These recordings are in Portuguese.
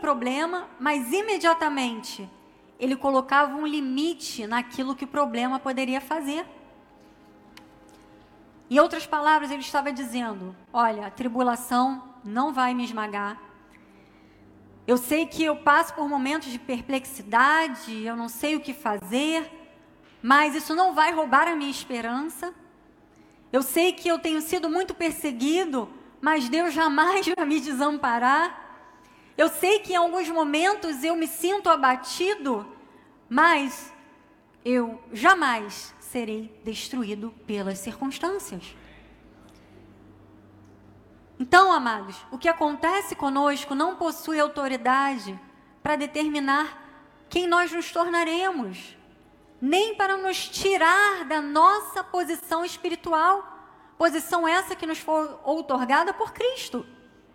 problema, mas imediatamente ele colocava um limite naquilo que o problema poderia fazer. Em outras palavras, ele estava dizendo: olha, a tribulação não vai me esmagar. Eu sei que eu passo por momentos de perplexidade, eu não sei o que fazer, mas isso não vai roubar a minha esperança. Eu sei que eu tenho sido muito perseguido, mas Deus jamais vai me desamparar. Eu sei que em alguns momentos eu me sinto abatido, mas eu jamais serei destruído pelas circunstâncias. Então, amados, o que acontece conosco não possui autoridade para determinar quem nós nos tornaremos, nem para nos tirar da nossa posição espiritual, posição essa que nos foi outorgada por Cristo.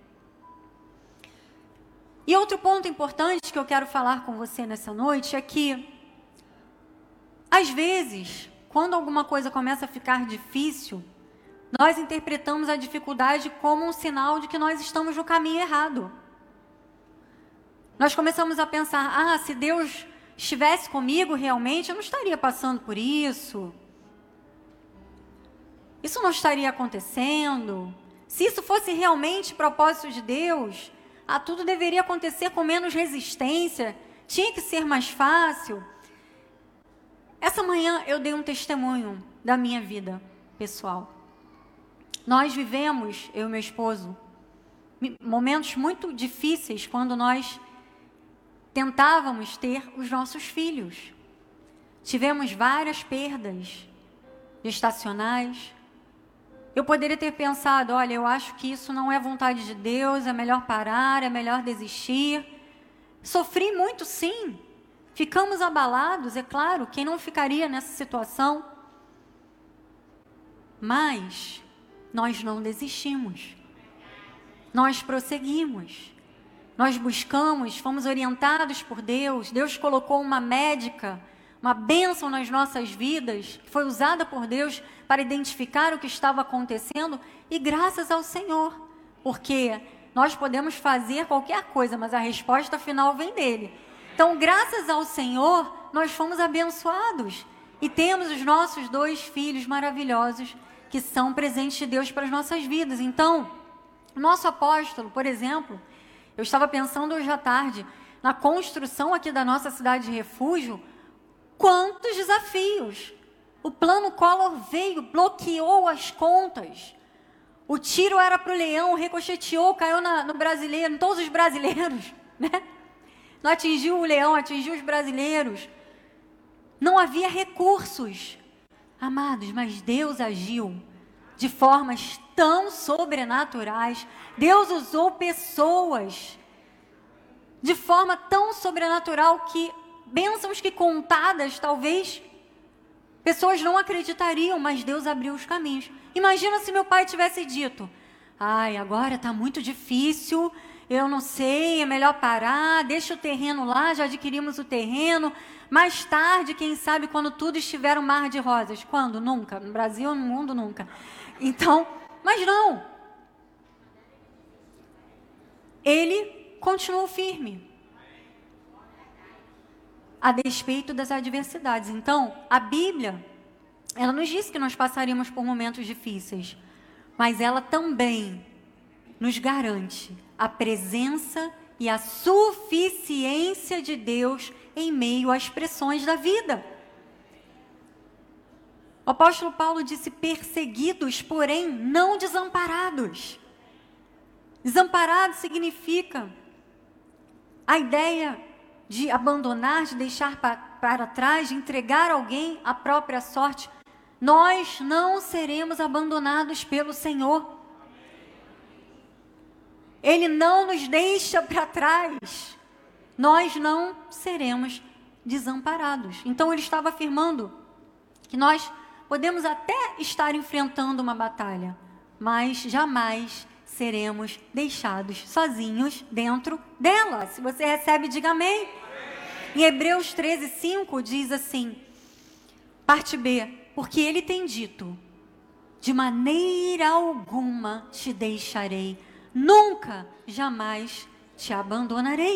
E outro ponto importante que eu quero falar com você nessa noite é que, às vezes, quando alguma coisa começa a ficar difícil, nós interpretamos a dificuldade como um sinal de que nós estamos no caminho errado. Nós começamos a pensar: se Deus estivesse comigo realmente, eu não estaria passando por isso. Isso não estaria acontecendo. Se isso fosse realmente propósito de Deus, tudo deveria acontecer com menos resistência, tinha que ser mais fácil. Essa manhã eu dei um testemunho da minha vida pessoal. Nós vivemos, eu e meu esposo, momentos muito difíceis quando nós tentávamos ter os nossos filhos. Tivemos várias perdas gestacionais. Eu poderia ter pensado: olha, eu acho que isso não é vontade de Deus, é melhor parar, é melhor desistir. Sofri muito, sim. Ficamos abalados, é claro, quem não ficaria nessa situação? Mas nós não desistimos. Nós prosseguimos. Nós buscamos, fomos orientados por Deus. Deus colocou uma médica, uma bênção nas nossas vidas, que foi usada por Deus para identificar o que estava acontecendo, e graças ao Senhor, porque nós podemos fazer qualquer coisa, mas a resposta final vem dele. Então, graças ao Senhor, nós fomos abençoados e temos os nossos 2 filhos maravilhosos que são presentes de Deus para as nossas vidas. Então, o nosso apóstolo, por exemplo, eu estava pensando hoje à tarde, na construção aqui da nossa cidade de refúgio, quantos desafios. O plano Collor veio, bloqueou as contas. O tiro era para o Leão, ricocheteou, caiu no brasileiro, em todos os brasileiros, né? Não atingiu o Leão, atingiu os brasileiros. Não havia recursos. Amados, mas Deus agiu de formas tão sobrenaturais. Deus usou pessoas de forma tão sobrenatural que bênçãos que contadas, talvez, pessoas não acreditariam, mas Deus abriu os caminhos. Imagina se meu pai tivesse dito: agora está muito difícil, eu não sei, é melhor parar, deixa o terreno lá, já adquirimos o terreno, mais tarde, quem sabe, quando tudo estiver um mar de rosas. Quando? Nunca. No Brasil, no mundo, nunca. Então, mas não. Ele continuou firme, a despeito das adversidades. Então, a Bíblia, ela nos diz que nós passaríamos por momentos difíceis, mas ela também nos garante a presença e a suficiência de Deus em meio às pressões da vida. O apóstolo Paulo disse: perseguidos, porém não desamparados. Desamparado significa a ideia de abandonar, de deixar para trás, de entregar alguém à própria sorte. Nós não seremos abandonados pelo Senhor. Ele não nos deixa para trás. Nós não seremos desamparados. Então ele estava afirmando que nós podemos até estar enfrentando uma batalha, mas jamais seremos deixados sozinhos dentro dela. Se você recebe, diga amém. Em Hebreus 13:5 diz assim, parte B: porque ele tem dito: de maneira alguma te deixarei, nunca, jamais te abandonarei.